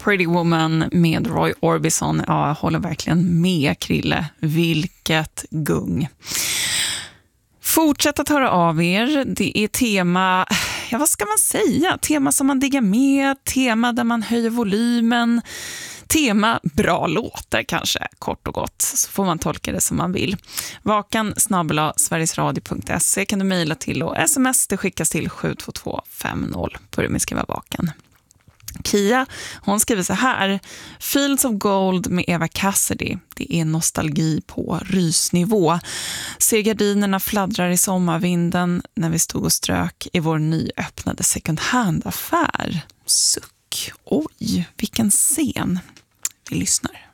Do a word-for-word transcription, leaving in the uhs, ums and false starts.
Pretty Woman med Roy Orbison. Ja, jag håller verkligen med, Krille. Vilket gung. Fortsätt att höra av er. Det är tema, ja vad ska man säga? Tema som man diggar med, tema där man höjer volymen, tema bra låtar kanske, kort och gott. Så får man tolka det som man vill. Vakan snabel-a sverigesradio punkt se kan du mejla till och sms det skickas till sju två två fem noll. Börja med skriva Vakan. Kia, hon skriver så här: Fields of Gold med Eva Cassidy. Det är nostalgi på rysnivå. Ser gardinerna fladdrar i sommarvinden när vi stod och strök i vår nyöppnade second hand-affär. Suck. Oj, vilken scen. Vi lyssnar.